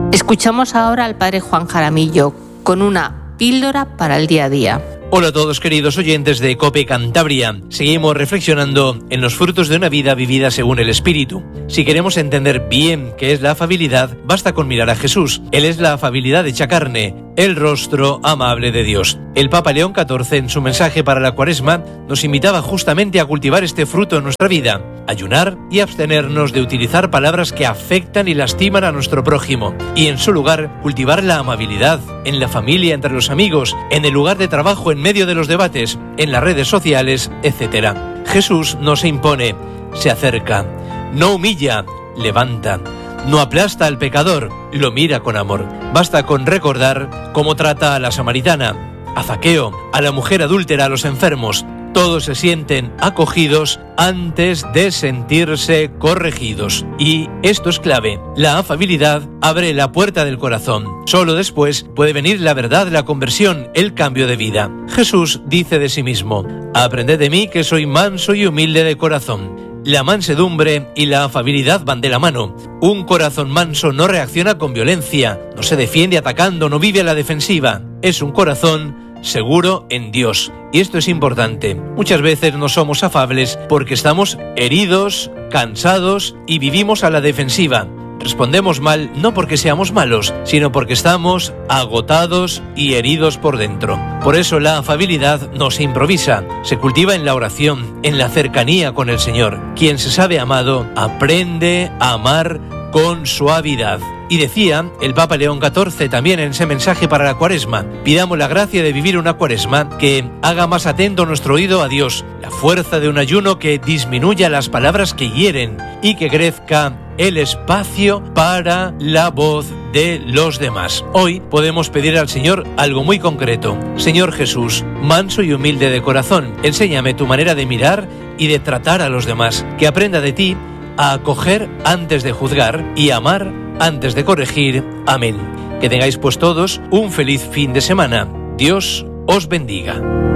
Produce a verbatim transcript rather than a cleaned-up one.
Escuchamos ahora al padre Juan Jaramillo con una píldora para el día a día. Hola a todos, queridos oyentes de COPE Cantabria. Seguimos reflexionando en los frutos de una vida vivida según el Espíritu. Si queremos entender bien qué es la afabilidad, basta con mirar a Jesús. Él es la afabilidad hecha carne, el rostro amable de Dios. El Papa León catorce, en su mensaje para la Cuaresma, nos invitaba justamente a cultivar este fruto en nuestra vida, ayunar y abstenernos de utilizar palabras que afectan y lastiman a nuestro prójimo, y en su lugar cultivar la amabilidad en la familia, entre los amigos, en el lugar de trabajo, en medio de los debates, en las redes sociales, etcétera. Jesús no se impone, se acerca, no humilla, levanta, no aplasta al pecador, lo mira con amor. Basta con recordar cómo trata a la samaritana, a Zaqueo, a la mujer adúltera, a los enfermos. Todos se sienten acogidos antes de sentirse corregidos. Y esto es clave. La afabilidad abre la puerta del corazón. Solo después puede venir la verdad, la conversión, el cambio de vida. Jesús dice de sí mismo: «Aprended de mí que soy manso y humilde de corazón». La mansedumbre y la afabilidad van de la mano. Un corazón manso no reacciona con violencia, no se defiende atacando, no vive a la defensiva. Es un corazón seguro en Dios. Y esto es importante. Muchas veces no somos afables porque estamos heridos, cansados y vivimos a la defensiva. Respondemos mal no porque seamos malos, sino porque estamos agotados y heridos por dentro. Por eso la afabilidad no se improvisa, se cultiva en la oración, en la cercanía con el Señor. Quien se sabe amado aprende a amar con suavidad. Y decía el Papa León catorce también en ese mensaje para la Cuaresma: pidamos la gracia de vivir una Cuaresma que haga más atento nuestro oído a Dios, la fuerza de un ayuno que disminuya las palabras que hieren y que crezca el espacio para la voz de los demás. Hoy podemos pedir al Señor algo muy concreto. Señor Jesús, manso y humilde de corazón, enséñame tu manera de mirar y de tratar a los demás, que aprenda de ti a acoger antes de juzgar y amar antes de corregir. Amén. Que tengáis pues todos un feliz fin de semana. Dios os bendiga.